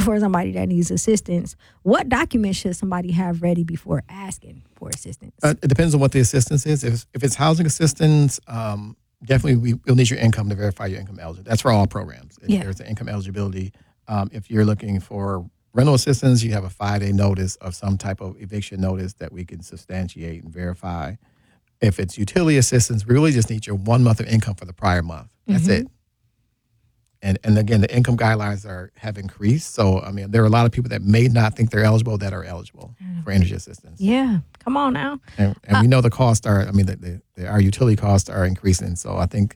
for somebody that needs assistance, what documents should somebody have ready before asking for assistance? It depends on what the assistance is. If it's housing assistance, definitely we'll need your income to verify your income eligibility. That's for all programs. If there's an income eligibility. If you're looking for rental assistance, you have a 5-day notice of some type of eviction notice that we can substantiate and verify. If it's utility assistance, we really just need your 1 month of income for the prior month. That's it. And again, the income guidelines have increased. So, I mean, there are a lot of people that may not think they're eligible that are eligible for energy assistance. Yeah. Come on now. And we know the costs are, I mean, our utility costs are increasing. So I think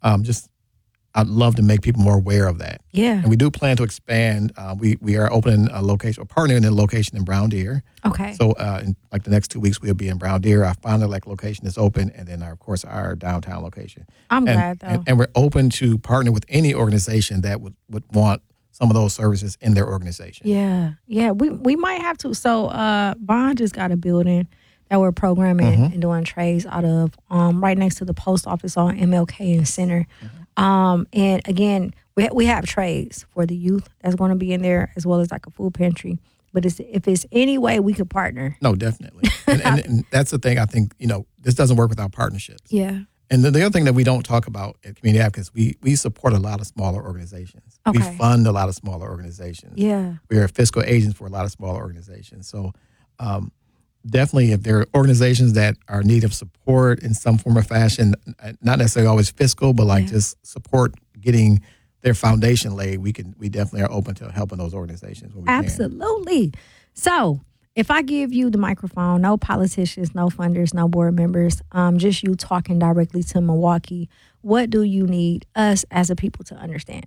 I'd love to make people more aware of that. Yeah. And we do plan to expand. We are opening a location, or partnering in a location in Brown Deer. Okay. So in like the next 2 weeks, we'll be in Brown Deer. Our Fond du Lac location is open, and then, of course, our downtown location. I'm glad, though. And we're open to partner with any organization that would want some of those services in their organization. Yeah. Yeah. We might have to. So Bond just got a building that we're programming and doing trades out of right next to the post office on MLK and Center. And again, we have trades for the youth that's going to be in there, as well as like a food pantry. But if it's any way we could partner. No, definitely. and that's the thing. I think, this doesn't work without partnerships. Yeah. And the other thing that we don't talk about at Community Advocates, we support a lot of smaller organizations. Okay. We fund a lot of smaller organizations. Yeah. We are fiscal agents for a lot of smaller organizations. So definitely, if there are organizations that are in need of support in some form or fashion, not necessarily always fiscal, but just support getting their foundation laid, we definitely are open to helping those organizations when we Absolutely. Can. So if I give you the microphone, no politicians, no funders, no board members, just you talking directly to Milwaukee, what do you need us as a people to understand?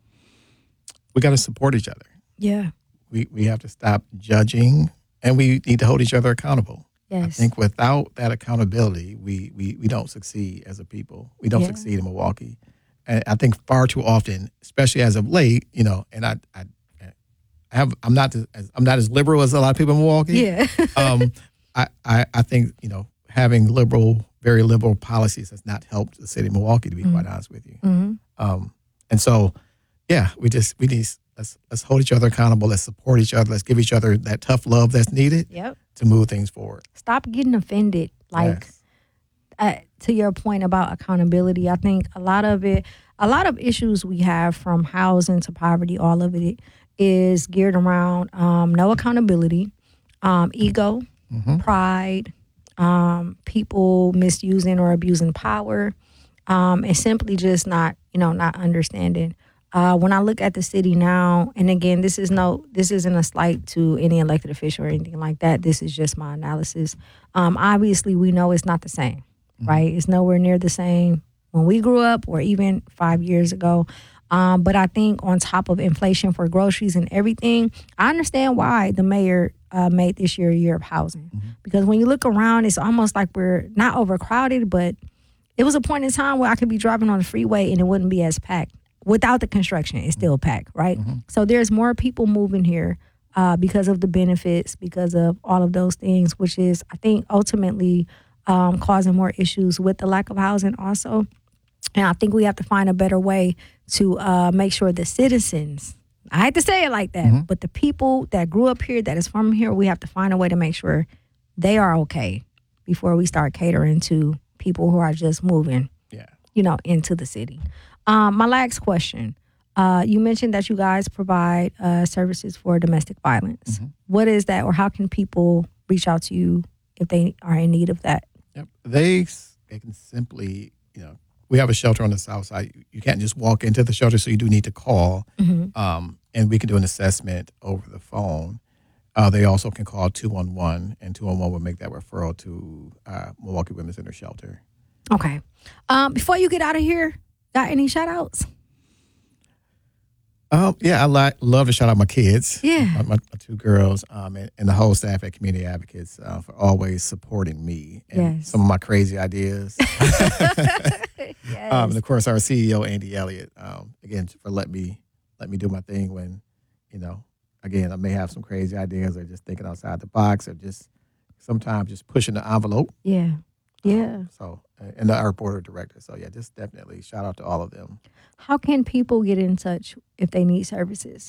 We got to support each other. Yeah. We have to stop judging, and we need to hold each other accountable. Yes. I think without that accountability, we don't succeed as a people. We don't succeed in Milwaukee. And I think far too often, especially as of late, and I'm not as liberal as a lot of people in Milwaukee. Yeah. I think having very liberal policies has not helped the city of Milwaukee, to be quite honest with you. And so, we need. Let's hold each other accountable. Let's support each other. Let's give each other that tough love that's needed to move things forward. Stop getting offended. To your point about accountability, I think a lot of issues we have, from housing to poverty, all of it is geared around no accountability, ego, pride, people misusing or abusing power, and simply just not understanding. When I look at the city now, and again, this isn't a slight to any elected official or anything like that. This is just my analysis. Obviously, we know it's not the same, right? It's nowhere near the same when we grew up or even 5 years ago. But I think on top of inflation for groceries and everything, I understand why the mayor made this year a year of housing. Because when you look around, it's almost like we're not overcrowded, but it was a point in time where I could be driving on the freeway and it wouldn't be as packed. Without the construction, it's still packed, right? So there's more people moving here because of the benefits, because of all of those things, which is, I think, ultimately causing more issues with the lack of housing also. And I think we have to find a better way to make sure the citizens, I hate to say it like that, but the people that grew up here, that is from here, we have to find a way to make sure they are okay before we start catering to people who are just moving, into the city. My last question. You mentioned that you guys provide services for domestic violence. What is that, or how can people reach out to you if they are in need of that? Yep. They can simply, we have a shelter on the south side. You can't just walk into the shelter, so you do need to call, and we can do an assessment over the phone. They also can call 211, and 211 will make that referral to Milwaukee Women's Center Shelter. Okay. Before you get out of here, got any shout outs? I love to shout out my kids. Yeah. My 2 girls, and the whole staff at Community Advocates for always supporting me and some of my crazy ideas. And of course, our CEO, Andy Elliott, again, for let me do my thing when, again, I may have some crazy ideas or just thinking outside the box or just sometimes just pushing the envelope. Yeah. And our board of directors. So, just definitely shout out to all of them. How can people get in touch if they need services?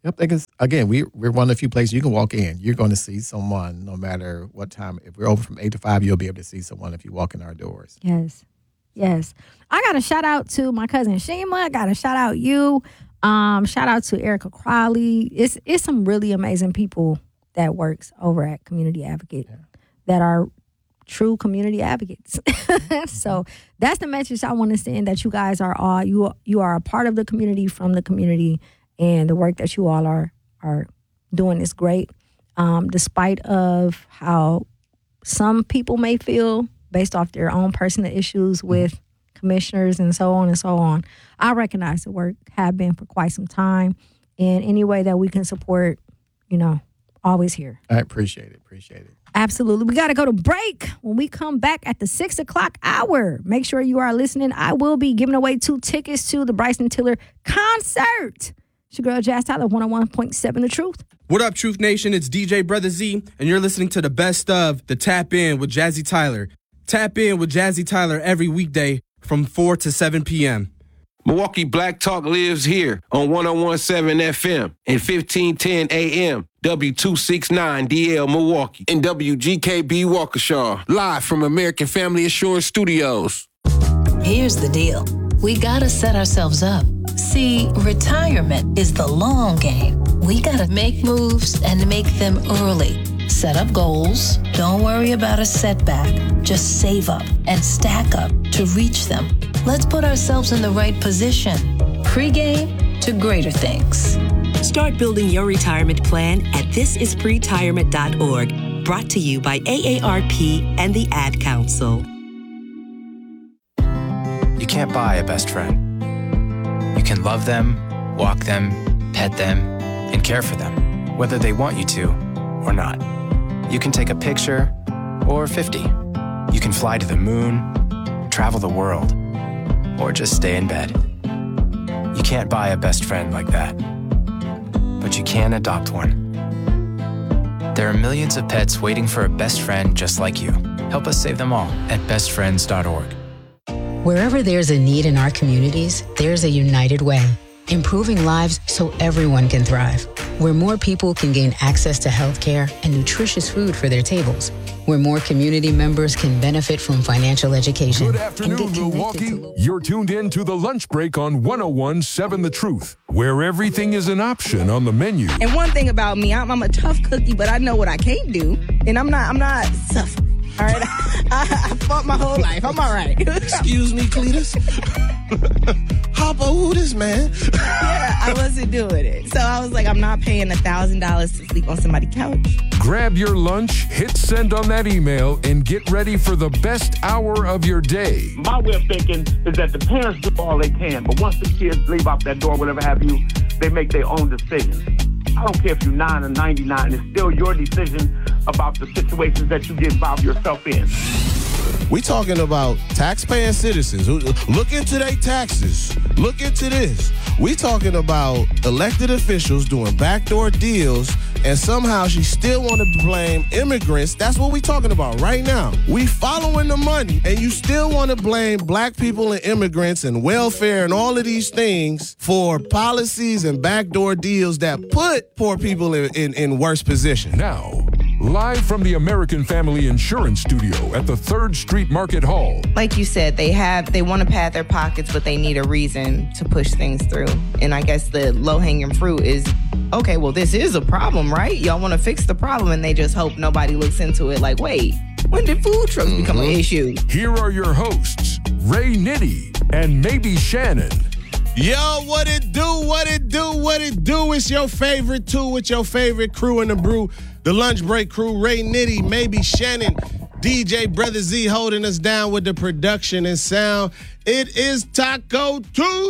Yep, again, we're one of the few places you can walk in. You're going to see someone no matter what time. If we're open from 8 to 5, you'll be able to see someone if you walk in our doors. Yes. I got a shout out to my cousin Shima. I got to shout out you. Shout out to Erica Crowley. It's some really amazing people that works over at Community Advocate that are true community advocates. So that's the message I want to send, that you guys are all, you are a part of the community, from the community, and the work that you all are doing is great. Despite of how some people may feel based off their own personal issues with commissioners and so on and so on, I recognize the work, have been for quite some time, and any way that we can support, always here. I appreciate it. Absolutely. We got to go to break. When we come back at the 6 o'clock hour, make sure you are listening. I will be giving away 2 tickets to the Bryson Tiller concert. It's your girl, Jazz Tyler, 101.7 The Truth. What up, Truth Nation? It's DJ Brother Z, and you're listening to the best of the Tap In with Jazzy Tyler. Tap In with Jazzy Tyler every weekday from 4 to 7 p.m. Milwaukee Black Talk lives here on 101.7 FM and 1510 AM, W269DL Milwaukee, and WGKB Waukesha, live from American Family Insurance Studios. Here's the deal. We gotta set ourselves up. See, retirement is the long game. We gotta make moves and make them early. Set up goals. Don't worry about a setback. Just save up and stack up to reach them. Let's put ourselves in the right position. Pre-game to greater things. Start building your retirement plan at thisispretirement.org. Brought to you by AARP and the Ad Council. You can't buy a best friend. You can love them, walk them, pet them, and care for them, whether they want you to or not. You can take a picture or 50. You can fly to the moon, travel the world, or just stay in bed. You can't buy a best friend like that, but you can adopt one. There are millions of pets waiting for a best friend just like you. Help us save them all at bestfriends.org. Wherever there's a need in our communities, there's a United Way, improving lives so everyone can thrive. Where more people can gain access to health care and nutritious food for their tables. Where more community members can benefit from financial education. Good afternoon, Milwaukee. You're tuned in to the lunch break on 101.7 The Truth, where everything is an option on the menu. And one thing about me, I'm a tough cookie, but I know what I can't do, and I'm not suffering. All right, I fought my whole life. I'm all right. Excuse me, Cletus. Hopper, who this man? Yeah, I wasn't doing it. So I was like, I'm not paying $1,000 to sleep on somebody's couch. Grab your lunch, hit send on that email, and get ready for the best hour of your day. My way of thinking is that the parents do all they can, but once the kids leave out that door, whatever have you, they make their own decisions. I don't care if you're 9 or 99, it's still your decision about the situations that you get involved yourself in. We talking about taxpaying citizens who look into their taxes. Look into this. We talking about elected officials doing backdoor deals, and somehow she still want to blame immigrants. That's what we talking about right now. We following the money, and you still want to blame black people and immigrants and welfare and all of these things for policies and backdoor deals that put poor people in worse positions. Now, live from the American Family Insurance Studio at the 3rd Street Market Hall. Like you said, they want to pad their pockets, but they need a reason to push things through. And I guess the low-hanging fruit is, okay, well, this is a problem, right? Y'all want to fix the problem, and they just hope nobody looks into it like, wait, when did food trucks become an issue? Here are your hosts, Ray Nitty and Maybe Shannon. Yo, what it do? It's your favorite two with your favorite crew in the brew. The Lunch Break crew, Ray Nitty, Maybe Shannon, DJ Brother Z holding us down with the production and sound. It is Taco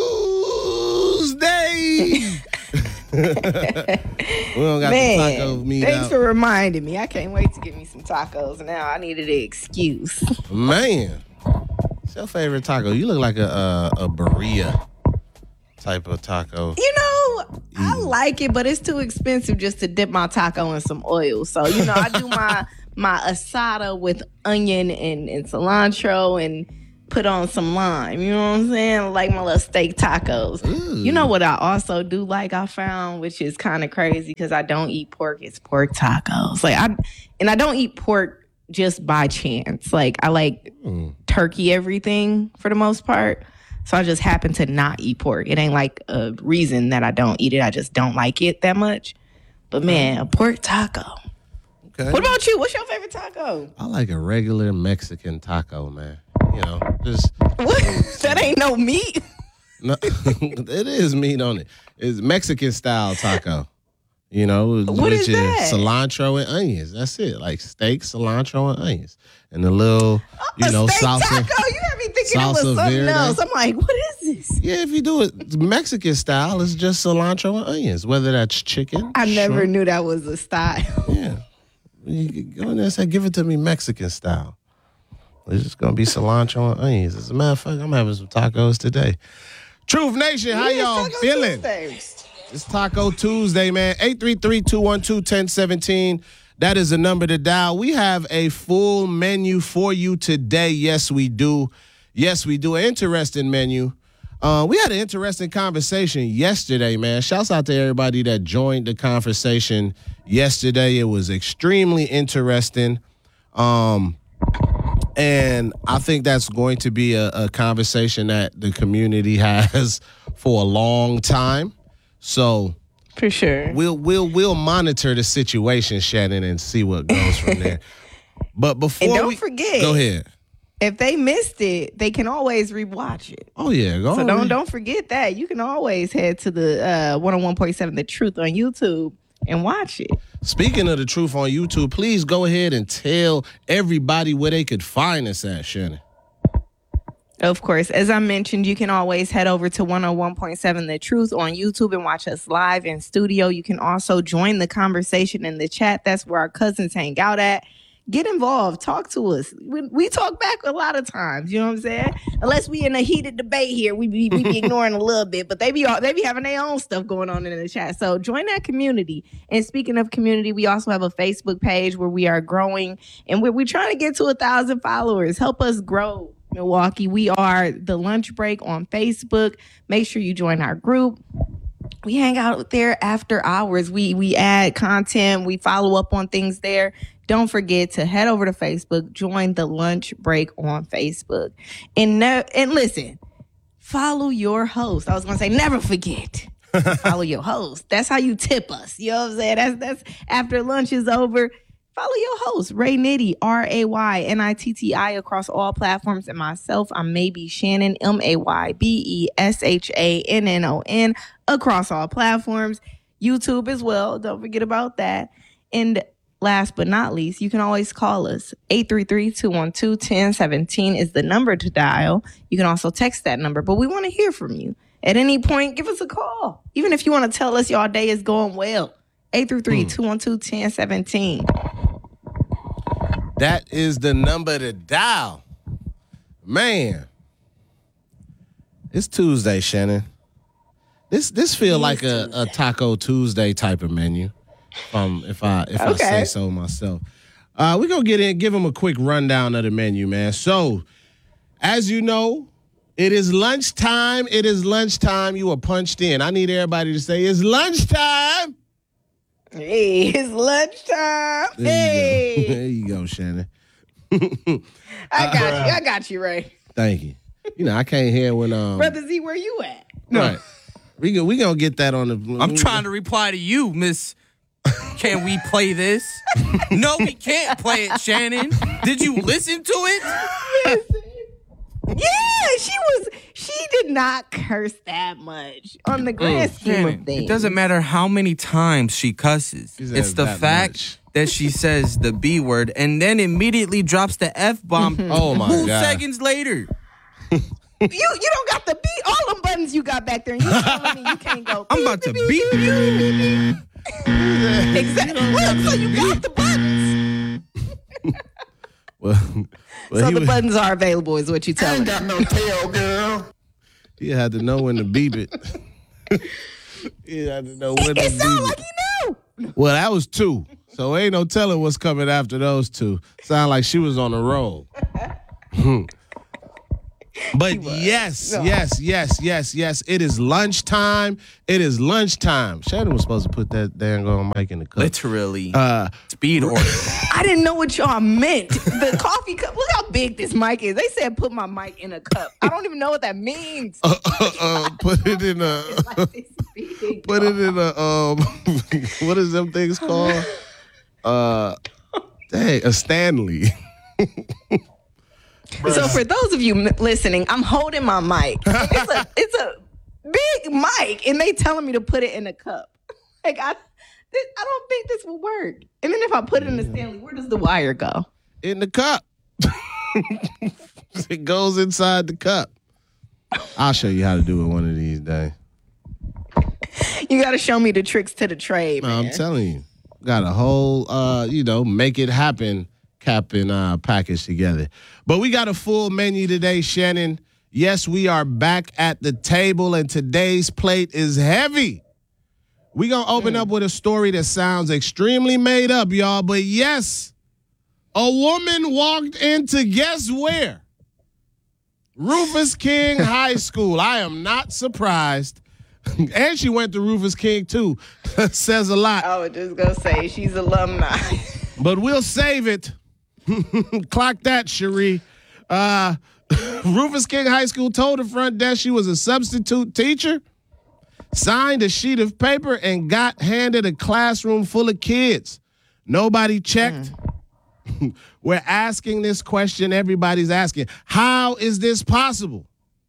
Tuesday. We don't got the taco meat thanks out. for reminding me. I can't wait to get me some tacos now. I needed an excuse. Man, what's your favorite taco? You look like a Berea type of taco. You know, I like it, but it's too expensive just to dip my taco in some oil. So, I do my asada with onion and cilantro and put on some lime. You know what I'm saying? Like my little steak tacos. You know what I also do like, I found, which is kind of crazy because I don't eat pork, it's pork tacos. I don't eat pork just by chance. Like I like turkey everything for the most part. So I just happen to not eat pork. It ain't like a reason that I don't eat it. I just don't like it that much. But man, a pork taco. Okay. What about you? What's your favorite taco? I like a regular Mexican taco, man. You know, just what? That ain't no meat. No, it is meat on it. It's Mexican style taco. You know, what is that? Cilantro and onions. That's it. Like steak, cilantro, and onions, and a little, salsa. Taco. You had me thinking it was something verde. Else. I'm like, what is this? Yeah, if you do it Mexican style, it's just cilantro and onions. Whether that's chicken. I never knew that was a style. Yeah, you go in there and say, "Give it to me Mexican style." It's just gonna be cilantro and onions. As a matter of fact, I'm having some tacos today. Truth Nation, how y'all feeling? It's Taco Tuesday, man. 833-212-1017. That is the number to dial. We have a full menu for you today. Yes, we do. Yes, we do. An interesting menu. We had an interesting conversation yesterday, man. Shouts out to everybody that joined the conversation yesterday. It was extremely interesting. And I think that's going to be a conversation that the community has for a long time. So for sure, we'll monitor the situation, Shannon, and see what goes from there. But before, and don't forget, go ahead. If they missed it, they can always rewatch it. Oh yeah, so don't forget that. You can always head to the 101.7 The Truth on YouTube and watch it. Speaking of The Truth on YouTube, please go ahead and tell everybody where they could find us at, Shannon. Of course, as I mentioned, you can always head over to 101.7 The Truth on YouTube and watch us live in studio. You can also join the conversation in the chat. That's where our cousins hang out at. Get involved. Talk to us. We talk back a lot of times. You know what I'm saying? Unless we in a heated debate here, we be ignoring a little bit. But they be having their own stuff going on in the chat. So join that community. And speaking of community, we also have a Facebook page where we are growing. And we're trying to get to 1,000 followers. Help us grow, Milwaukee. We are The Lunch Break on Facebook. Make sure you join our group. We hang out there after hours. We add content. We follow up on things there. Don't forget to head over to Facebook, join The Lunch Break on Facebook. And listen, follow your host. I was going to say, never forget. Follow your host. That's how you tip us. You know what I'm saying? That's after lunch is over. Follow your host, Ray Nitty, RayNitti across all platforms. And myself, I'm Maybe Shannon, MAYBESHANNON across all platforms. YouTube as well. Don't forget about that. And last but not least, you can always call us. 833-212-1017 is the number to dial. You can also text that number, but we want to hear from you. At any point, give us a call. Even if you want to tell us your day is going well. 833-212-1017. That is the number to dial. Man, it's Tuesday, Shannon. This feel like a Taco Tuesday type of menu. If I say so myself. We're going to give them a quick rundown of the menu, man. So, as you know, it is lunchtime. It is lunchtime. You are punched in. I need everybody to say, it's lunchtime. Hey, it's lunchtime. There you go, Shannon. I got you, Ray. Thank you. You know, I can't hear when Brother Z, where you at? Right. We gonna get that on the. I'm trying to reply to you, Miss. Can we play this? No, we can't play it, Shannon. Did you listen to it? Yeah, she did not curse that much on the grand scheme of things. It doesn't matter how many times she cusses. It's the fact that she says the B word and then immediately drops the F-bomb. Oh my God. 2 seconds later. You don't got the beat. All them buttons you got back there, and you telling me you can't go. I'm about to beat you. Exactly. Look, so you got the buttons. So the buttons are available, is what you telling me. I ain't got no tail, girl. You had to know when to beep it. You had to know when to beep it. It sounded like he knew. Well, that was 2. So ain't no telling what's coming after those 2. Sound like she was on a roll. But yes. It is lunchtime. Shannon was supposed to put that dang on mic in the cup. Literally. Speed order. I didn't know what y'all meant. The coffee cup. Look how big this mic is. They said put my mic in a cup. I don't even know what that means. Put it in a. Put it in a. What is them things called? A Stanley. So for those of you listening, I'm holding my mic. It's a big mic, and they telling me to put it in a cup. Like I don't think this will work. And then if I put it in the Stanley, where does the wire go? In the cup. It goes inside the cup. I'll show you how to do it one of these days. You got to show me the tricks to the trade, man. I'm telling you. Got a whole, make it happen package together. But we got a full menu today, Shannon. Yes, we are back at the table, and today's plate is heavy. We're going to open up with a story that sounds extremely made up, y'all. But yes, a woman walked into guess where? Rufus King High School. I am not surprised. And she went to Rufus King, too. Says a lot. I was just going to say, she's alumni. But we'll save it. Clock that, Cherie. Rufus King High School told the front desk she was a substitute teacher, signed a sheet of paper, and got handed a classroom full of kids. Nobody checked. We're asking this question everybody's asking. How is this possible?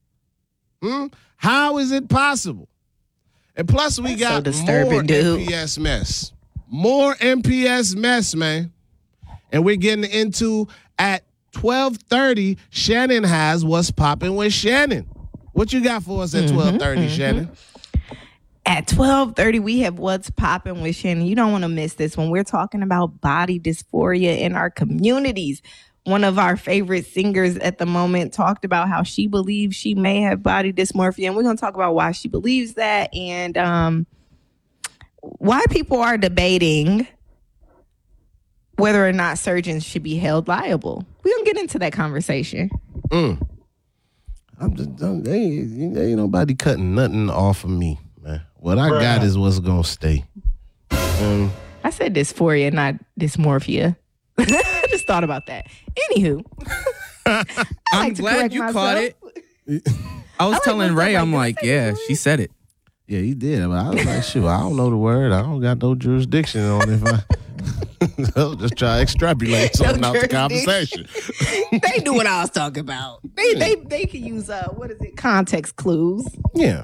How is it possible? And plus, we got more MPS mess. More MPS mess, man. And we're getting into, at 12:30, Shannon has What's Poppin' with Shannon. What you got for us at 12:30, Shannon? At 12:30, we have What's Poppin' with Shannon. You don't want to miss this one. We're talking about body dysphoria in our communities. One of our favorite singers at the moment talked about how she believes she may have body dysmorphia. And we're going to talk about why she believes that and why people are debating whether or not surgeons should be held liable. We're going to get into that conversation. Ain't nobody cutting nothing off of me, man. What I got is what's going to stay. I said dysphoria, not dysmorphia. I just thought about that. Anywho. I'm glad you caught it. I was telling Ray, I'm like, yeah, she said it. Yeah, he did. But I was like, shoot, I don't know the word. I don't got no jurisdiction on it. I'll just try to extrapolate something out the conversation. They knew what I was talking about. They can use, context clues. Yeah.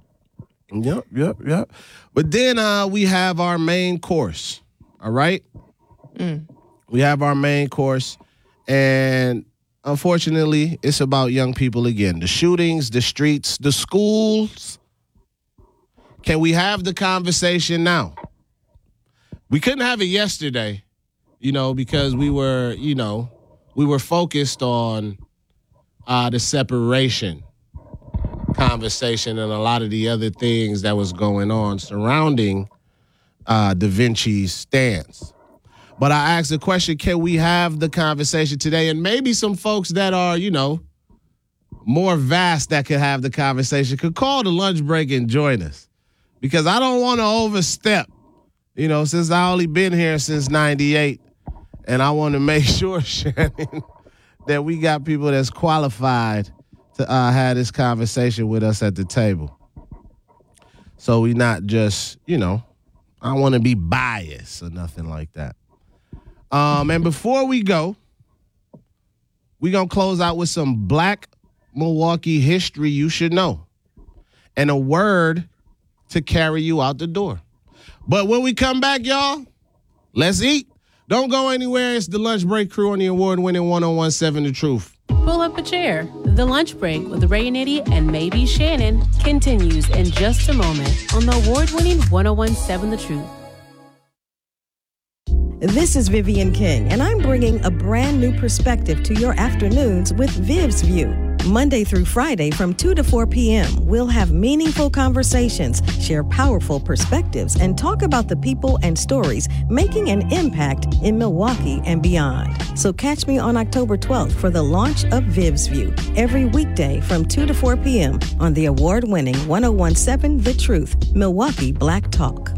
Yep. But then we have our main course. All right? We have our main course, and unfortunately, it's about young people again. The shootings, the streets, the schools. Can we have the conversation now? We couldn't have it yesterday, because we were focused on the separation conversation and a lot of the other things that was going on surrounding Da Vinci's stance. But I asked the question, can we have the conversation today? And maybe some folks that are, more vast that could have the conversation could call the lunch break and join us. Because I don't want to overstep, since I only been here since 98. And I want to make sure, Shannon, that we got people that's qualified to have this conversation with us at the table. So we not just, I don't want to be biased or nothing like that. And before we go, we're going to close out with some Black Milwaukee history you should know and a word to carry you out the door. But when we come back, y'all, let's eat. Don't go anywhere. It's the Lunch Break crew on the award-winning 101.7 The Truth. Pull up a chair. The Lunch Break with Ray and Eddie and maybe Shannon continues in just a moment on the award-winning 101.7 The Truth. This is Vivian King, and I'm bringing a brand new perspective to your afternoons with Viv's View. Monday through Friday from 2 to 4 p.m., we'll have meaningful conversations, share powerful perspectives, and talk about the people and stories making an impact in Milwaukee and beyond. So catch me on October 12th for the launch of Viv's View, every weekday from 2 to 4 p.m. on the award-winning 1017 The Truth, Milwaukee Black Talk.